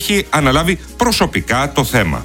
έχει αναλάβει προσωπικά το θέμα.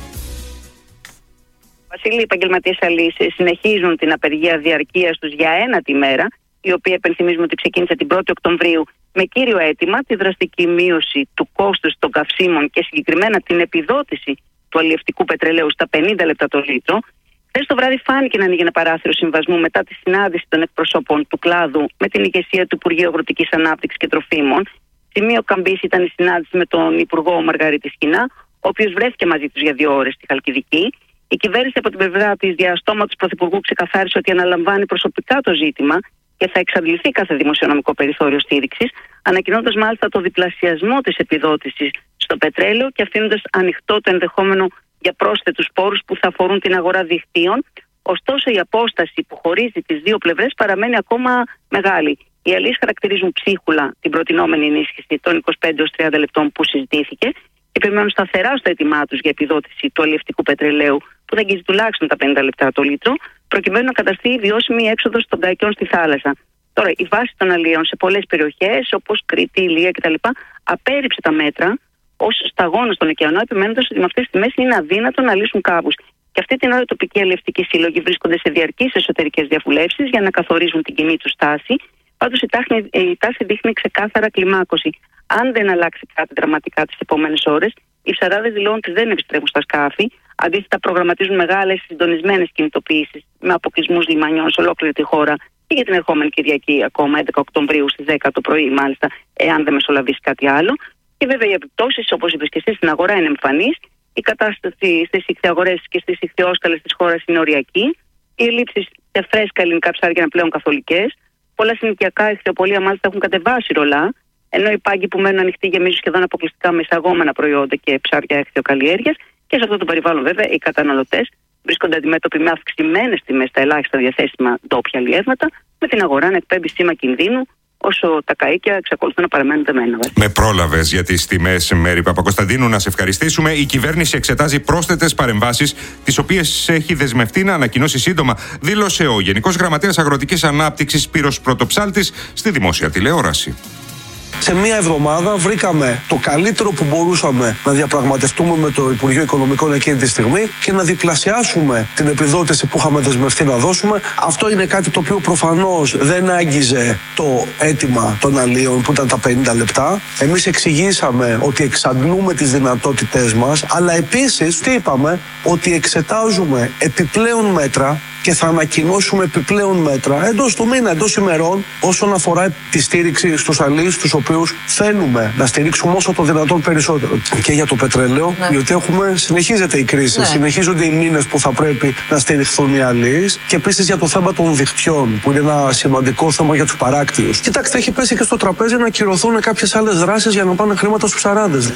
Βασίλη, οι επαγγελματίες αλείς συνεχίζουν την απεργία διαρκείας τους για ένατη μέρα, η οποία επενθυμίζουμε ότι ξεκίνησε την 1η Οκτωβρίου με κύριο αίτημα τη δραστική μείωση του κόστους των καυσίμων και συγκεκριμένα την επιδότηση του αλλιευτικού πετρελαίου στα 50 λεπτά το λίτρο. Χθες το βράδυ φάνηκε να ανοίγει ένα παράθυρο συμβασμού μετά τη συνάντηση των εκπροσώπων του κλάδου με την ηγεσία του Υπουργείου Αγροτικής Ανάπτυξης και Τροφίμων. Σημείο καμπής ήταν η συνάντηση με τον Υπουργό Μαργαρίτη Σκινά, ο οποίος βρέθηκε μαζί τους για 2 ώρες στη Χαλκιδική. Η κυβέρνηση από την πλευρά της διαστόματος Πρωθυπουργού ξεκαθάρισε ότι αναλαμβάνει προσωπικά το ζήτημα και θα εξαντληθεί κάθε δημοσιονομικό περιθώριο στήριξης, ανακοινώντας μάλιστα το διπλασιασμό της επιδότησης στο πετρέλαιο και αφήνοντας ανοιχτό το ενδεχόμενο για πρόσθετους πόρους που θα αφορούν την αγορά δικτύων. Ωστόσο, η απόσταση που χωρίζει τις δύο πλευρές παραμένει ακόμα μεγάλη. Οι αλείς χαρακτηρίζουν ψίχουλα την προτινόμενη ενίσχυση των 25-30 λεπτών που συζητήθηκε και περιμένουν σταθερά στο αίτημά τους για επιδότηση του αλλιευτικού πετρελαίου, που θα αγγίζει τουλάχιστον τα 50 λεπτά το λίτρο, προκειμένου να καταστεί βιώσιμη η έξοδος των καϊκιών στη θάλασσα. Τώρα, η βάση των αλλιέων σε πολλές περιοχές, όπως Κρήτη, Ηλία κτλ., απέρριψε τα μέτρα ως σταγόνα στον ωκεανό, επιμένοντας ότι με αυτές τις τιμές είναι αδύνατο να λύσουν κάπους. Και αυτή την ώρα οι τοπικοί αλλιευτικοί σύλλογοι βρίσκονται σε διαρκείς εσωτερικές διαβουλεύσεις για να καθορίζουν την κοινή τους στάση. Πάντως η τάση δείχνει ξεκάθαρα κλιμάκωση. Αν δεν αλλάξει κάτι δραματικά τις επόμενες ώρες, οι ψαράδες δηλώνουν ότι δεν επιστρέφουν στα σκάφη. Αντίθετα, προγραμματίζουν μεγάλες συντονισμένες κινητοποιήσεις με αποκλεισμούς λιμανιών σε ολόκληρη τη χώρα και για την ερχόμενη Κυριακή, ακόμα 11 Οκτωβρίου στις 10 το πρωί, μάλιστα, εάν δεν μεσολαβήσει κάτι άλλο. Και βέβαια οι επιπτώσεις, όπως είπες και εσύ, στην αγορά είναι εμφανής. Η κατάσταση στις ιχθυαγορές και στις ιχθυόσκαλες της χώρας είναι οριακή. Οι ελλείψεις σε φρέσκα ελληνικά ψάρια είναι πλέον καθολικές. Πολλά συνοικιακά ιχθυοπολεία μάλιστα έχουν κατεβάσει ρολά, ενώ οι πάγκοι που μένουν ανοιχτοί γεμίζουν σχεδόν αποκλειστικά με εισαγόμενα προϊόντα και ψάρια ιχθυοκαλλιέργειας. Και σε αυτό το περιβάλλον, βέβαια, οι καταναλωτές βρίσκονται αντιμέτωποι με αυξημένες τιμές στα ελάχιστα διαθέσιμα ντόπια αλλιεύματα, με την αγορά να εκπέμπει σήμα κινδύνου, όσο τα καΐκια εξακολουθούν να παραμένουν δεμένα. Με πρόλαβες για τις τιμές, Μέρη Παπακοσταντίνου, να σε ευχαριστήσουμε. Η κυβέρνηση εξετάζει πρόσθετες παρεμβάσεις, τις οποίες έχει δεσμευτεί να ανακοινώσει σύντομα, δήλωσε ο Γενικός Γραμματέας Αγροτικής Ανάπτυξης Σπύρος Πρωτοψάλτης στη δημόσια τηλεόραση. Σε μία εβδομάδα βρήκαμε το καλύτερο που μπορούσαμε να διαπραγματευτούμε με το Υπουργείο Οικονομικών εκείνη τη στιγμή και να διπλασιάσουμε την επιδότηση που είχαμε δεσμευτεί να δώσουμε. Αυτό είναι κάτι το οποίο προφανώς δεν άγγιζε το αίτημα των αλλίων που ήταν τα 50 λεπτά. Εμείς εξηγήσαμε ότι εξαντλούμε τις δυνατότητές μας, αλλά επίσης τι είπαμε, ότι εξετάζουμε επιπλέον μέτρα και θα ανακοινώσουμε επιπλέον μέτρα εντός του μήνα, εντός ημερών, όσον αφορά τη στήριξη στους αλείς, τους οποίους θέλουμε να στηρίξουμε όσο το δυνατόν περισσότερο. Και για το πετρέλαιο, διότι συνεχίζεται η κρίση, συνεχίζονται οι μήνες που θα πρέπει να στηριχθούν οι αλείς, και επίσης για το θέμα των δικτυών, που είναι ένα σημαντικό θέμα για τους παράκτιους. Κοιτάξτε, έχει πέσει και στο τραπέζι να ακυρωθούν κάποιες άλλες δράσεις για να πάνε χρήματα στους ψαράδες.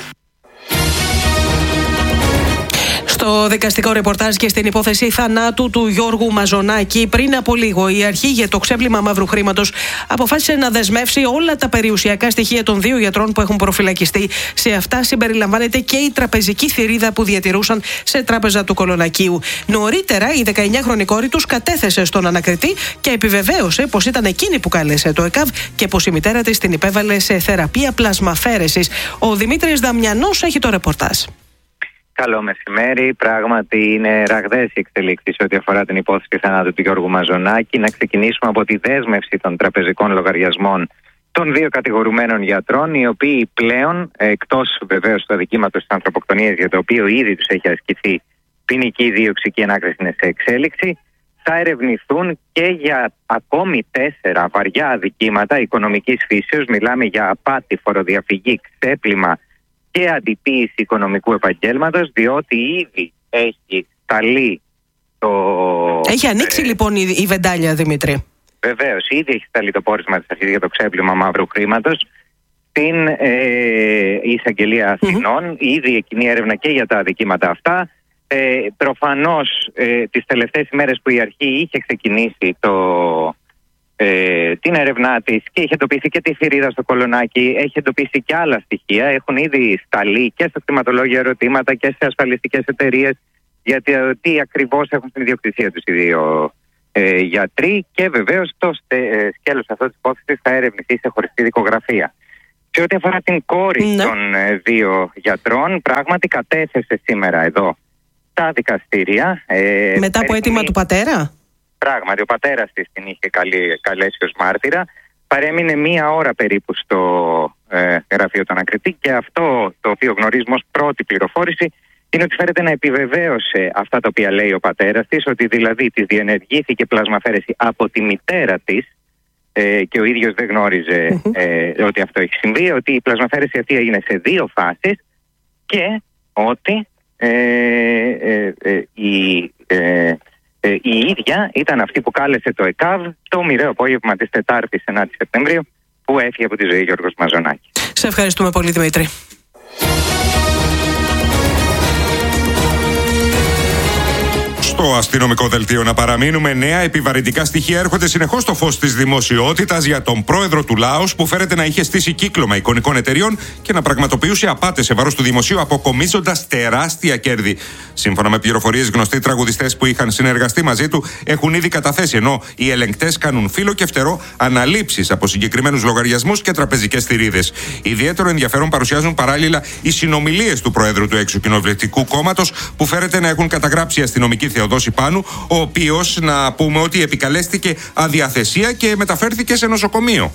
Στο δικαστικό ρεπορτάζ και στην υπόθεση θανάτου του Γιώργου Μαζονάκη, πριν από λίγο η αρχή για το ξέπλυμα μαύρου χρήματος αποφάσισε να δεσμεύσει όλα τα περιουσιακά στοιχεία των 2 γιατρών που έχουν προφυλακιστεί. Σε αυτά συμπεριλαμβάνεται και η τραπεζική θηρίδα που διατηρούσαν σε τράπεζα του Κολονακίου. Νωρίτερα, η 19χρονη κόρη τους κατέθεσε στον ανακριτή και επιβεβαίωσε πως ήταν εκείνη που κάλεσε το ΕΚΑΒ και πως η μητέρα της την υπέβαλε σε θεραπεία πλασμαφέρεσης. Ο Δημήτρης Δαμιανός έχει το ρεπορτάζ. Καλό μεσημέρι. Πράγματι, είναι ραγδαίες οι εξελίξεις ό,τι αφορά την υπόθεση θανάτου του Γιώργου Μαζονάκη. Να ξεκινήσουμε από τη δέσμευση των τραπεζικών λογαριασμών των 2 κατηγορουμένων γιατρών, οι οποίοι πλέον, εκτός βεβαίως του αδικήματος της ανθρωποκτονίας, για το οποίο ήδη τους έχει ασκηθεί ποινική δίωξη και η ανάκριση είναι σε εξέλιξη, θα ερευνηθούν και για ακόμη 4 βαριά αδικήματα οικονομικής φύσεως. Μιλάμε για απάτη, φοροδιαφυγή, ξέπλυμα και αντιποίηση οικονομικού επαγγέλματος, διότι ήδη έχει σταλεί το... Έχει ανοίξει λοιπόν η βεντάλια, Δημήτρη. Βεβαίως, ήδη έχει σταλεί το πόρισμα της αρχής για το ξέπλυμα μαύρου χρήματος στην εισαγγελία Αθηνών. Ήδη εκείνη έρευνα και για τα αδικήματα αυτά. Προφανώς τις τελευταίες ημέρες που η αρχή είχε ξεκινήσει την έρευνά της και είχε εντοπίσει και τη θηρίδα στο Κολονάκι, έχει εντοπίσει και άλλα στοιχεία. Έχουν ήδη σταλεί και στο κτηματολόγιο ερωτήματα και σε ασφαλιστικές εταιρείες γιατί τι ακριβώς έχουν στην ιδιοκτησία τους οι 2 γιατροί, και βεβαίως το σκέλος αυτό της υπόθεσης θα ερευνηθεί σε χωριστή δικογραφία. Σε ό,τι αφορά την κόρη των δύο γιατρών, πράγματι κατέθεσε σήμερα εδώ στα δικαστήρια. Μετά από αίτημα του πατέρα? Πράγματι, ο πατέρας της την είχε καλέσει ως μάρτυρα. Παρέμεινε 1 ώρα περίπου στο γραφείο του ανακριτή και αυτό το οποίο γνωρίζουμε ως πρώτη πληροφόρηση είναι ότι φέρεται να επιβεβαίωσε αυτά τα οποία λέει ο πατέρας της, ότι δηλαδή της διενεργήθηκε πλασμαφαίρεση από τη μητέρα της και ο ίδιος δεν γνώριζε ότι αυτό έχει συμβεί, ότι η πλασμαφαίρεση αυτή έγινε σε 2 φάσεις και ότι η ίδια ήταν αυτή που κάλεσε το ΕΚΑΒ το μοιραίο απόγευμα της Τετάρτης 9 Σεπτεμβρίου που έφυγε από τη ζωή Γιώργος Μαζονάκη. Σε ευχαριστούμε πολύ, Δημήτρη. Στο αστυνομικό δελτίο να παραμείνουμε. Νέα επιβαρυντικά στοιχεία έρχονται συνεχώς στο φως της δημοσιότητας για τον πρόεδρο του Λάος που φέρεται να είχε στήσει κύκλωμα εικονικών εταιριών και να πραγματοποιούσε απάτες σε βάρος του δημοσίου, αποκομίζοντας τεράστια κέρδη. Σύμφωνα με πληροφορίες, γνωστοί τραγουδιστές που είχαν συνεργαστεί μαζί του έχουν ήδη καταθέσει, ενώ οι ελεγκτές κάνουν φύλλο και φτερό αναλήψεις από συγκεκριμένους λογαριασμούς και τραπεζικές θηρίδες. Ιδιαίτερο ενδιαφέρον παρουσιάζουν παράλληλα οι συνομιλίες του Προέδρου του Εξοκοινοβουλευτικού Κόμματος που φέρεται να έχουν καταγράψει αστυνομική Θεοδόση Πάνου, ο οποίος, να πούμε ότι επικαλέστηκε αδιαθεσία και μεταφέρθηκε σε νοσοκομείο.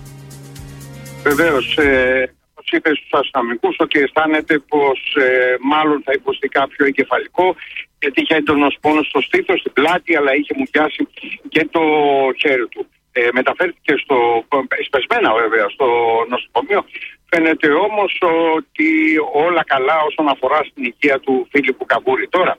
Βεβαίως, όπως είπε στους αστυνομικούς, ότι αισθάνεται πως μάλλον θα υποστεί κάποιο εγκεφαλικό, γιατί είχε έντονος πόνος στο στήθος, στην πλάτη, αλλά είχε μουδιάσει και το χέρι του. Μεταφέρθηκε σπεσμένα βέβαια στο νοσοκομείο. Φαίνεται όμως ότι όλα καλά όσον αφορά στην υγεία του Φίλιππου Καμπούρη. Τώρα,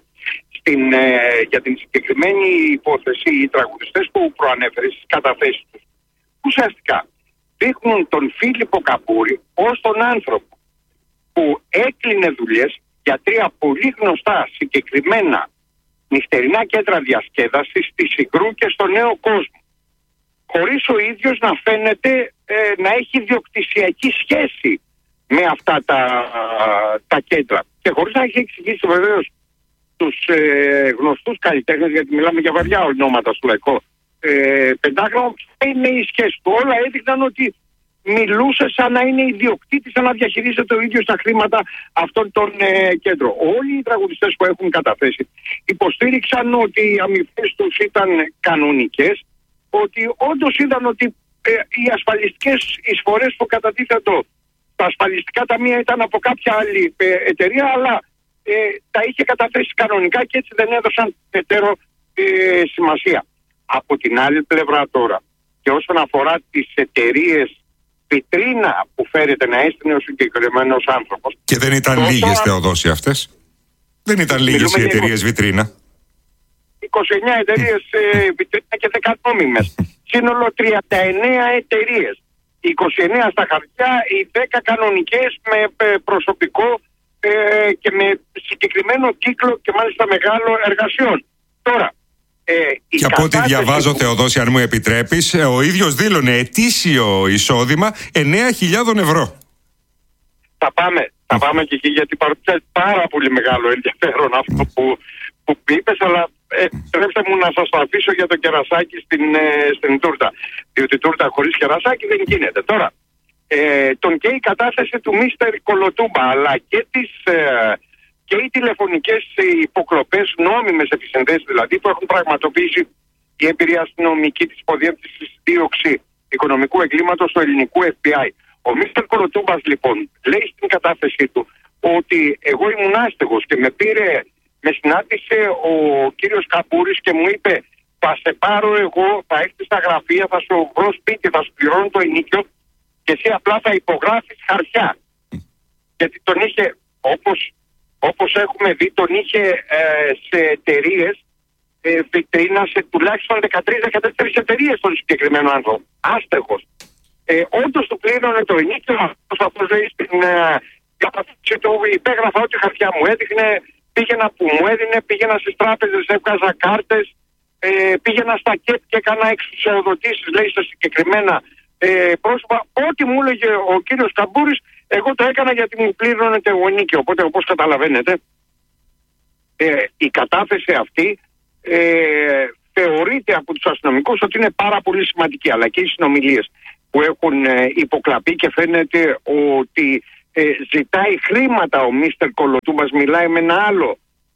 για την συγκεκριμένη υπόθεση, οι τραγουδιστές που προανέφερε στις καταθέσεις τους ουσιαστικά δείχνουν τον Φίλιππο Καμπούρη ως τον άνθρωπο που έκλεινε δουλειές για 3 πολύ γνωστά συγκεκριμένα νυχτερινά κέντρα διασκέδασης στη Συγκρού και στο Νέο Κόσμο, χωρίς ο ίδιος να φαίνεται να έχει διοκτησιακή σχέση με αυτά τα κέντρα και χωρίς να έχει εξηγήσει βεβαίως τους γνωστούς καλλιτέχνες, γιατί μιλάμε για βαριά ονόματα στο λαϊκό πεντάγραμμο, είναι η σχέση του. Όλα έδειχναν ότι μιλούσε σαν να είναι ιδιοκτήτης, σαν να διαχειρίζεται ο ίδιος τα χρήματα αυτών των κέντρων. Όλοι οι τραγουδιστές που έχουν καταθέσει υποστήριξαν ότι οι αμοιβές τους ήταν κανονικές, ότι όντως είδαν ότι οι ασφαλιστικές εισφορές που κατατίθετο τα ασφαλιστικά ταμεία ήταν από κάποια άλλη εταιρεία, αλλά τα είχε καταθέσει κανονικά και έτσι δεν έδωσαν περαιτέρω σημασία. Από την άλλη πλευρά τώρα, και όσον αφορά τις εταιρείες βιτρίνα που φέρεται να έστεινε ο συγκεκριμένος άνθρωπος. Και δεν ήταν λίγες, Θεοδόση, αυτές. Δεν ήταν λίγες οι εταιρείες βιτρίνα. 29 εταιρείες βιτρίνα και 10 νόμιμες. Σύνολο 39 εταιρείες. 29 στα χαρτιά, οι 10 κανονικές με προσωπικό και με συγκεκριμένο κύκλο και μάλιστα μεγάλο εργασιών. Τώρα, και από ό,τι διαβάζω, Θεοδόση, αν μου επιτρέπεις, ο ίδιος δήλωνε ετήσιο εισόδημα 9.000 ευρώ. Θα πάμε και εκεί, γιατί παρουσιάζει πάρα πολύ μεγάλο ενδιαφέρον αυτό που είπες, αλλά επιτρέψτε μου να σας το αφήσω για το κερασάκι στην τούρτα. Διότι τούρτα χωρίς κερασάκι δεν γίνεται. Τώρα, τον και η κατάθεση του Μίστερ Κολοτούμπα, αλλά και οι τηλεφωνικές υποκλοπές, νόμιμες επισυνδέσεις δηλαδή, που έχουν πραγματοποιήσει η εμπειρία αστυνομική της υποδιεύθυνσης δίωξη οικονομικού εγκλήματος του ελληνικού FBI. Ο Μίστερ Κολοτούμπας λοιπόν λέει στην κατάθεσή του ότι εγώ ήμουν άστεγος και με συνάντησε ο κύριος Καμπούρης και μου είπε, θα σε πάρω εγώ, θα έρθει στα γραφεία, θα σου βρω σπίτι, θα σου πληρώνω το ενίκιο και εσύ απλά θα υπογράφεις χαρτιά. Γιατί τον είχε, όπως έχουμε δει, τον είχε σε εταιρείες βιτρίνα, σε τουλάχιστον 13-14 εταιρείες τον συγκεκριμένο άνθρωπο. Άστεγος. Όντως του πλήρωνε το ενίκιο, αυτός λέει στην καταθέση του, υπέγραφα ό,τι χαρτιά μου έδειχνε, πήγαινα που μου έδινε, πήγαινα στις τράπεζες, έβγαζα κάρτες, πήγαινα στα ΚΕΠ και έκανα εξουσιοδοτήσεις, λέει, στα συγκεκριμένα πρόσωπα. Ό,τι μου έλεγε ο κύριος Καμπούρης, εγώ το έκανα γιατί μου πλήρωνε το ενίκιο. Οπότε, όπως καταλαβαίνετε, η κατάθεση αυτή θεωρείται από τους αστυνομικούς ότι είναι πάρα πολύ σημαντική, αλλά και οι συνομιλίες που έχουν υποκλαπεί και φαίνεται ότι ζητάει χρήματα ο Μίστερ Κολοτούμπας. Μιλάει με ένα άλλο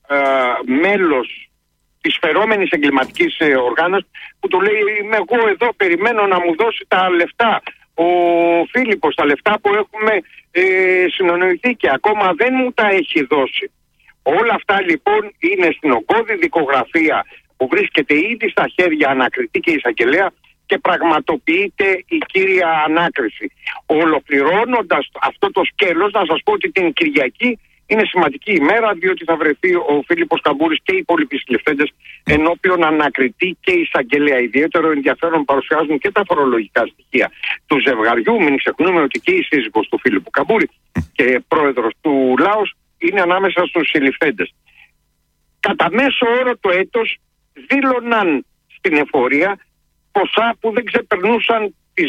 μέλος της φερόμενης εγκληματικής οργάνωσης που του λέει είμαι εγώ εδώ, περιμένω να μου δώσει τα λεφτά ο Φίλιππος, τα λεφτά που έχουμε συνονοηθεί και ακόμα δεν μου τα έχει δώσει. Όλα αυτά λοιπόν είναι στην ογκώδη δικογραφία που βρίσκεται ήδη στα χέρια ανακριτή και εισαγγελέα και πραγματοποιείται η κύρια ανάκριση. Ολοκληρώνοντας αυτό το σκέλος, να σας πω ότι την Κυριακή είναι σημαντική ημέρα, διότι θα βρεθεί ο Φίλιππος Καμπούρης και οι υπόλοιποι συλληφθέντες ενώπιον ανακριτή και εισαγγελέα. Ιδιαίτερο ενδιαφέρον παρουσιάζουν και τα φορολογικά στοιχεία του ζευγαριού. Μην ξεχνούμε ότι και η σύζυγος του Φίλιππου Καμπούρη και πρόεδρος του ΛΑΟΣ είναι ανάμεσα στους συλληφθέντες. Κατά μέσο όρο το έτος δήλωναν στην εφορία ποσά που δεν ξεπερνούσαν τις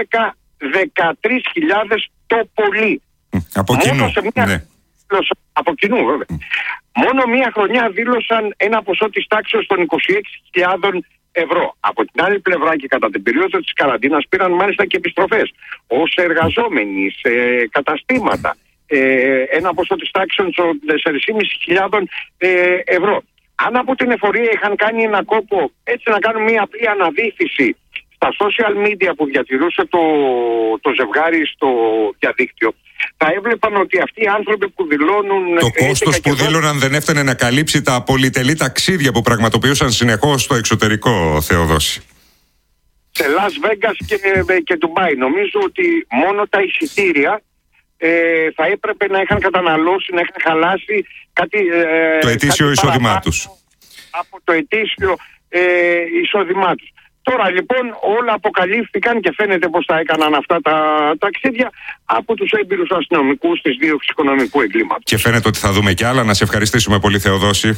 12-13.000 το πολύ. Από κοινού. Από κοινού βέβαια. Μόνο μία χρονιά δήλωσαν ένα ποσό της τάξης των 26.000 ευρώ. Από την άλλη πλευρά και κατά την περίοδο της καραντίνας πήραν μάλιστα και επιστροφές ως εργαζόμενοι σε καταστήματα. Ένα ποσό της τάξης των 4.500 ευρώ. Αν από την εφορία είχαν κάνει ένα κόπο έτσι να κάνουν μια απλή αναδύφιση στα social media που διατηρούσε το ζευγάρι στο διαδίκτυο, θα έβλεπαν ότι αυτοί οι άνθρωποι που δηλώνουν... Το κόστος που δήλωναν δεν έφτανε να καλύψει τα πολυτελή ταξίδια που πραγματοποιούσαν συνεχώς στο εξωτερικό, Θεοδόση. Σε Las Vegas και Ντουμπάι. Νομίζω ότι μόνο τα εισιτήρια θα έπρεπε να είχαν καταναλώσει, να είχαν χαλάσει κάτι... το ετήσιο εισόδημά τους. Από το ετήσιο εισόδημά τους. Τώρα λοιπόν όλα αποκαλύφθηκαν και φαίνεται πως τα έκαναν αυτά τα ταξίδια από τους έμπειρους αστυνομικούς της δίωξης οικονομικού εγκλήματος. Και φαίνεται ότι θα δούμε κι άλλα. Να σε ευχαριστήσουμε πολύ, Θεοδόση.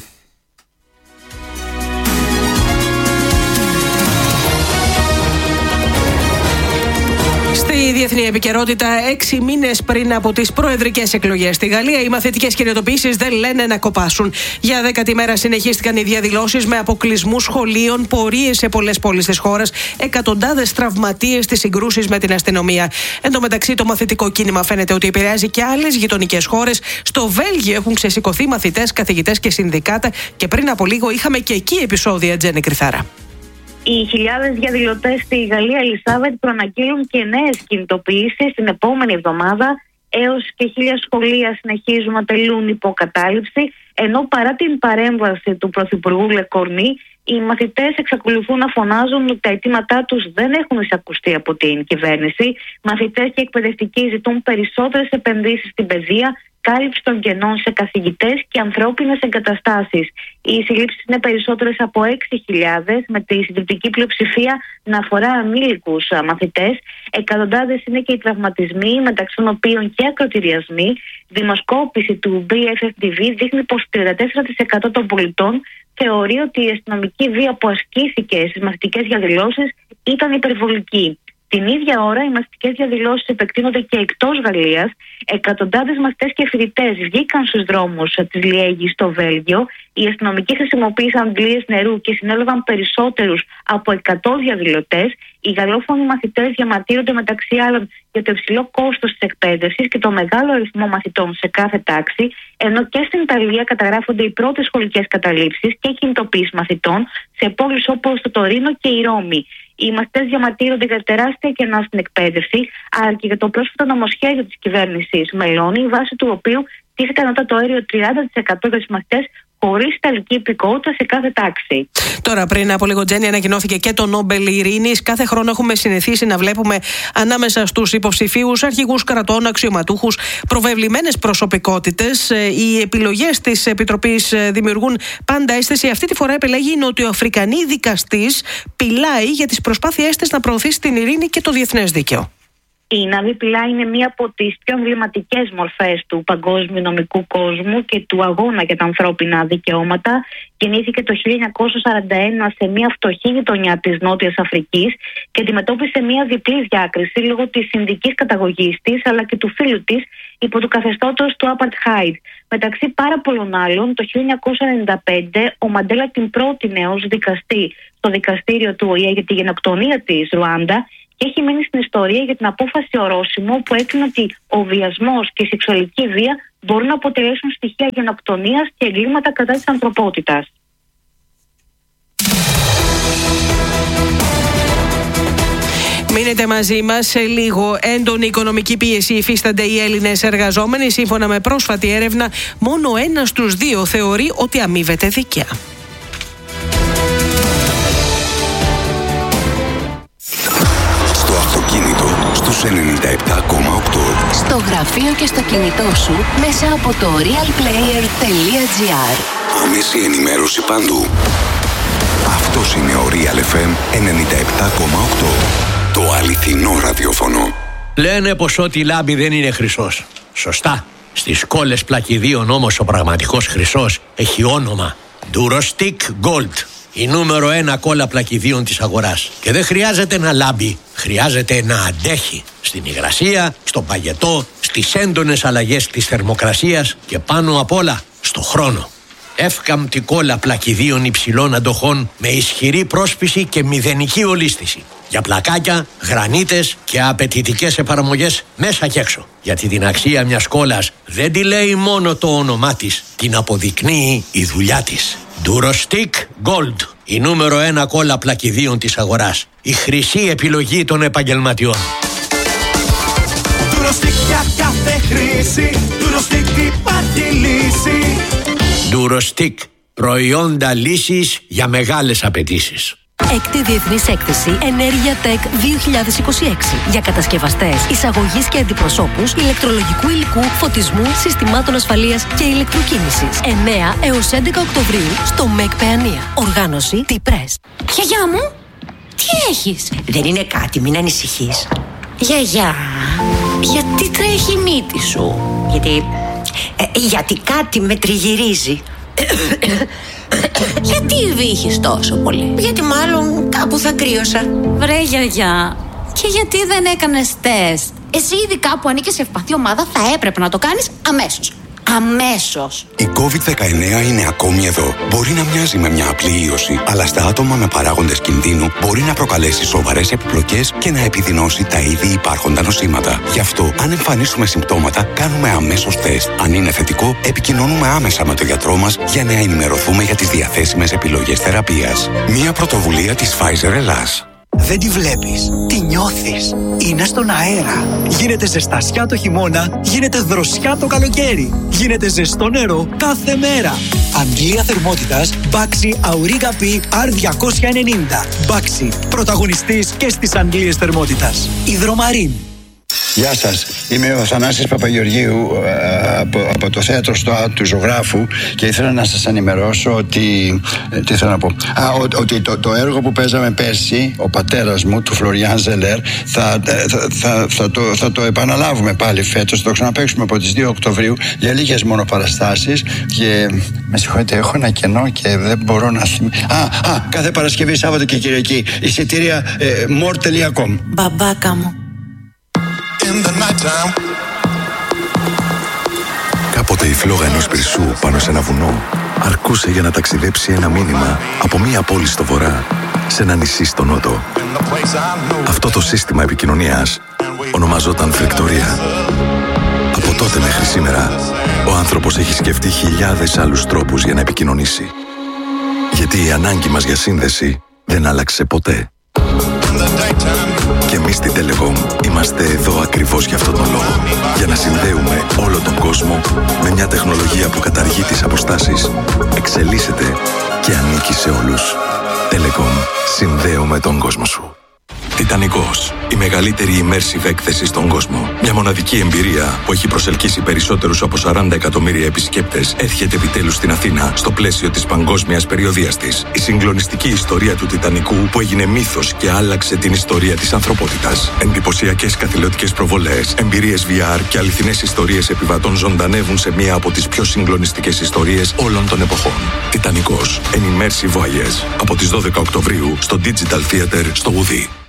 Στη διεθνή επικαιρότητα, 6 μήνες πριν από τις προεδρικές εκλογές στη Γαλλία, οι μαθητικές κινητοποιήσεις δεν λένε να κοπάσουν. Για 10η μέρα συνεχίστηκαν οι διαδηλώσεις με αποκλεισμούς σχολείων, πορείες σε πολλές πόλεις της χώρας, εκατοντάδες τραυματίες στις συγκρούσεις με την αστυνομία. Εν τω μεταξύ, το μαθητικό κίνημα φαίνεται ότι επηρεάζει και άλλες γειτονικές χώρες. Στο Βέλγιο έχουν ξεσηκωθεί μαθητές, καθηγητές και συνδικάτα και πριν από λίγο είχαμε και εκεί επεισόδια, Τζέννη Κρυθάρα. Οι χιλιάδες διαδηλωτές στη Γαλλία, Ελισάβετ, προαναγγείλουν και νέες κινητοποιήσεις την επόμενη εβδομάδα. Έως και 1.000 σχολεία συνεχίζουν να τελούν υποκατάληψη, ενώ παρά την παρέμβαση του Πρωθυπουργού Λεκορνή, οι μαθητές εξακολουθούν να φωνάζουν ότι τα αιτήματά τους δεν έχουν εισακουστεί από την κυβέρνηση. Μαθητές και εκπαιδευτικοί ζητούν περισσότερες επενδύσεις στην παιδεία, κάλυψη των κενών σε καθηγητές και ανθρώπινες εγκαταστάσεις. Οι συλλήψεις είναι περισσότερες από 6.000, με τη συντριπτική πλειοψηφία να αφορά ανήλικους μαθητές. Εκατοντάδες είναι και οι τραυματισμοί, μεταξύ των οποίων και ακροτηριασμοί. Δημοσκόπηση του BFFDV δείχνει πως 34% των πολιτών θεωρεί ότι η αστυνομική βία που ασκήθηκε στις μαθητικές διαδηλώσεις ήταν υπερβολική. Την ίδια ώρα, οι μαθητικές διαδηλώσεις επεκτείνονται και εκτός Γαλλίας. Εκατοντάδες μαθητές και φοιτητές βγήκαν στους δρόμους της Λιέγης στο Βέλγιο. Οι αστυνομικοί χρησιμοποίησαν αντλίες νερού και συνέλαβαν περισσότερους από 100 διαδηλωτές. Οι γαλλόφωνοι μαθητές διαμαρτύρονται μεταξύ άλλων για το υψηλό κόστος της εκπαίδευσης και το μεγάλο αριθμό μαθητών σε κάθε τάξη, ενώ και στην Ιταλία καταγράφονται οι πρώτες σχολικές καταλήψεις και κινητοποίησεις μαθητών σε πόλεις όπως το Τωρίνο και η Ρώμη. Οι μαθητές διαμαρτύρονται για τεράστια κενά στην εκπαίδευση, αλλά και για το πρόσφατο νομοσχέδιο της κυβέρνησης Μελώνη, βάσει του οποίου τίθεται ανώτατο όριο 30% για τους μαθητές χωρίς ιταλική υπηκότητα σε κάθε τάξη. Τώρα, πριν από λίγο, Τζέννη, ανακοινώθηκε και το Νόμπελ Ειρήνης. Κάθε χρόνο έχουμε συνηθίσει να βλέπουμε ανάμεσα στους υποψηφίους αρχηγούς κρατών, αξιωματούχους, προβεβλημένες προσωπικότητες. Οι επιλογές της Επιτροπής δημιουργούν πάντα αίσθηση. Αυτή τη φορά επιλέγει η νοτιοαφρικανή δικαστής Πιλάι για τις προσπάθειές της να προωθήσει την ειρήνη και το διεθνές δίκαιο. Η Ναβί Πιλάι είναι μία από τις πιο εμβληματικές μορφές του παγκόσμιου νομικού κόσμου και του αγώνα για τα ανθρώπινα δικαιώματα. Γεννήθηκε το 1941 σε μία φτωχή γειτονιά της Νότιας Αφρικής και αντιμετώπισε μία διπλή διάκριση λόγω της ινδικής καταγωγής της αλλά και του φίλου της υπό του καθεστώτος του Apartheid. Μεταξύ πάρα πολλών άλλων, το 1995 ο Μαντέλα την πρότεινε ως δικαστή στο δικαστήριο του ΟΗΕ για τη γενοκτονία της Ρουάντα και έχει μείνει στην ιστορία για την απόφαση ορόσημο που έκρινε ότι ο βιασμός και η σεξουαλική βία μπορούν να αποτελέσουν στοιχεία γενοκτονίας και εγκλήματα κατά της ανθρωπότητας. Μείνετε μαζί μας. Σε λίγο, έντονη οικονομική πίεση υφίστανται οι Έλληνες εργαζόμενοι. Σύμφωνα με πρόσφατη έρευνα, μόνο 1 στους 2 θεωρεί ότι αμείβεται δίκαια. Στο αυτοκίνητο, στους 97,8. Στο γραφείο και στο κινητό σου, μέσα από το realplayer.gr. Άμεση ενημέρωση παντού. Αυτός είναι ο Real FM 97,8. Το αληθινό ραδιόφωνο. Λένε πως ό,τι λάμπει δεν είναι χρυσός. Σωστά. Στις κόλλες πλακιδίων όμως ο πραγματικός χρυσός έχει όνομα Durostick Gold. Η νούμερο 1 κόλλα πλακιδίων της αγοράς. Και δεν χρειάζεται να λάμπει, χρειάζεται να αντέχει. Στην υγρασία, στον παγετό, στις έντονες αλλαγές της θερμοκρασίας και πάνω απ' όλα στο χρόνο. Εύκαμπτη κόλλα πλακιδίων υψηλών αντοχών με ισχυρή πρόσπιση και μηδενική ολίσθηση. Για πλακάκια, γρανίτες και απαιτητικές εφαρμογές μέσα και έξω. Γιατί την αξία μιας κόλλας δεν τη λέει μόνο το όνομά της, την αποδεικνύει η δουλειά της. Durostick Gold, η νούμερο 1 κόλλα πλακιδίων της αγοράς. Η χρυσή επιλογή των επαγγελματιών. Durostick για κάθε χρήση, Durostick υπάρχει λύση. Durostick, προϊόντα λύσης για μεγάλες απαιτήσεις. Έκτη Διεθνής Έκθεση Ενέργεια Tech 2026 για κατασκευαστές, εισαγωγής και αντιπροσώπους ηλεκτρολογικού υλικού, φωτισμού, συστημάτων ασφαλείας και ηλεκτροκίνησης. 9 έως 11 Οκτωβρίου στο ΜΕΚ Παιανία. Οργάνωση T-Press. Γιαγιά μου, τι έχεις? Δεν είναι κάτι, μην ανησυχείς. Γιαγιά, γιατί τρέχει η μύτη σου? Γιατί κάτι με τριγυρίζει. Γιατί βύχεις τόσο πολύ? Γιατί μάλλον κάπου θα κρύωσα. Βρε γιαγιά, και γιατί δεν έκανες τεστ? Εσύ ειδικά που ανήκεις σε ευπαθή ομάδα θα έπρεπε να το κάνεις αμέσως. Αμέσως. Η COVID-19 είναι ακόμη εδώ. Μπορεί να μοιάζει με μια απλή ίωση, αλλά στα άτομα με παράγοντες κινδύνου μπορεί να προκαλέσει σοβαρές επιπλοκές και να επιδεινώσει τα ήδη υπάρχοντα νοσήματα. Γι' αυτό, αν εμφανίσουμε συμπτώματα, κάνουμε αμέσως τεστ. Αν είναι θετικό, επικοινωνούμε άμεσα με τον γιατρό μας για να ενημερωθούμε για τις διαθέσιμες επιλογές θεραπείας. Μια πρωτοβουλία της Pfizer Ελλάς. Δεν τη βλέπεις, τη νιώθεις. Είναι στον αέρα. Γίνεται ζεστασιά το χειμώνα, γίνεται δροσιά το καλοκαίρι. Γίνεται ζεστό νερό κάθε μέρα. Αντλία θερμότητας Baxi Auriga P R290. Baxi, πρωταγωνιστής και στις αντλίες θερμότητας. Υδρομαρίν. Γεια σας, είμαι ο Θανάσης Παπαγεωργίου από το θέατρο στο του Ζωγράφου και ήθελα να σας ενημερώσω ότι, τι θέλω να πω, ότι το έργο που παίζαμε πέρσι, ο πατέρας μου, του Φλωριάν Ζελέρ, θα το επαναλάβουμε πάλι φέτος, θα το ξαναπαίξουμε από τις 2 Οκτωβρίου για λίγες μόνο παραστάσεις και με συγχωρείτε, έχω ένα κενό και δεν μπορώ να θυμηθώ. Κάθε Παρασκευή, Σάββατο και Κυριακή, εισιτήρια more.com. Μπαμπάκα μου. Κάποτε η φλόγα ενός πυρσού πάνω σε ένα βουνό αρκούσε για να ταξιδέψει ένα μήνυμα από μία πόλη στο βορρά σε ένα νησί στο νότο. Αυτό το σύστημα επικοινωνίας ονομαζόταν φρεκτορία. Από τότε μέχρι σήμερα, ο άνθρωπος έχει σκεφτεί χιλιάδες άλλους τρόπους για να επικοινωνήσει. Γιατί η ανάγκη μας για σύνδεση δεν άλλαξε ποτέ. Και εμείς στην Telecom είμαστε εδώ ακριβώς για αυτόν τον λόγο. Για να συνδέουμε όλο τον κόσμο με μια τεχνολογία που καταργεί τις αποστάσεις, εξελίσσεται και ανήκει σε όλους. Telecom. Συνδέουμε τον κόσμο σου. Τιτανικός. Η μεγαλύτερη immersive έκθεση στον κόσμο. Μια μοναδική εμπειρία που έχει προσελκύσει περισσότερους από 40 εκατομμύρια επισκέπτες έρχεται επιτέλους στην Αθήνα στο πλαίσιο της παγκόσμιας περιοδείας της. Η συγκλονιστική ιστορία του Τιτανικού που έγινε μύθος και άλλαξε την ιστορία της ανθρωπότητας. Εντυπωσιακές καθηλωτικές προβολές, εμπειρίες VR και αληθινές ιστορίες επιβατών ζωντανεύουν σε μία από τις πιο συγκλονιστικές ιστορίες όλων των εποχών. Τιτανικός. An Immersive Voyage. Από τις 12 Οκτωβρίου στο Digital Theater στο Ουδί.